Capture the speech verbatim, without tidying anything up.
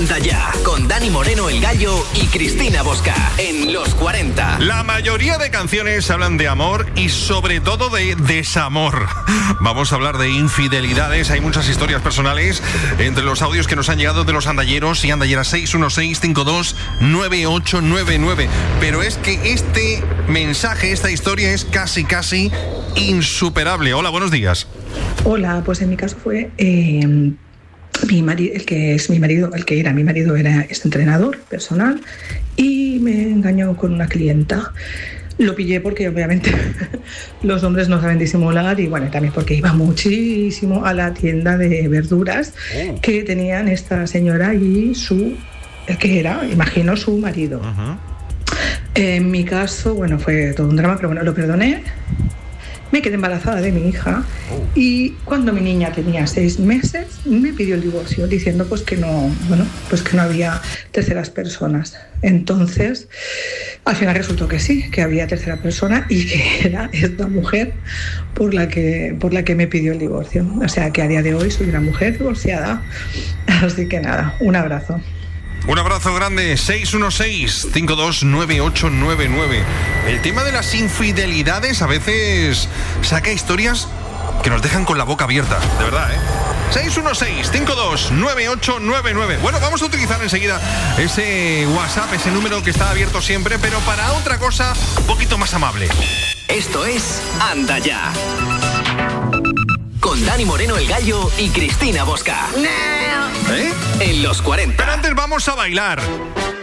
Anda Ya, con Dani Moreno el Gallo y Cristina Bosca, en Los cuarenta. La mayoría de canciones hablan de amor y sobre todo de desamor. Vamos a hablar de infidelidades, hay muchas historias personales entre los audios que nos han llegado de los andalleros y andalleras. Seis uno seis, cinco dos nueve ocho nueve nueve. Pero es que este mensaje, esta historia es casi, casi insuperable. Hola, buenos días. Hola, pues en mi caso fue... Eh... Mi marido, el que es mi marido, el que era mi marido era este entrenador personal y me engañó con una clienta. Lo pillé porque obviamente los hombres no saben disimular y bueno, también porque iba muchísimo a la tienda de verduras que tenían esta señora y su, el que era, imagino, su marido. Uh-huh. En mi caso, bueno, fue todo un drama, pero bueno, lo perdoné. Me quedé embarazada de mi hija y cuando mi niña tenía seis meses me pidió el divorcio diciendo pues que no, bueno, pues que no había terceras personas. Entonces, al final resultó que sí, que había tercera persona y que era esta mujer por la que, por la que me pidió el divorcio. O sea que a día de hoy soy una mujer divorciada. Así que nada, un abrazo. Un abrazo grande. Seis uno seis, cinco dos nueve ocho nueve nueve. El tema de las infidelidades a veces saca historias que nos dejan con la boca abierta, de verdad, ¿eh? seis uno seis, cinco dos nueve ocho nueve nueve. Bueno, vamos a utilizar enseguida ese WhatsApp, ese número que está abierto siempre, pero para otra cosa un poquito más amable. Esto es Anda Ya, con Dani Moreno el Gallo y Cristina Bosca. ¿Eh? En Los cuarenta. Pero antes vamos a bailar.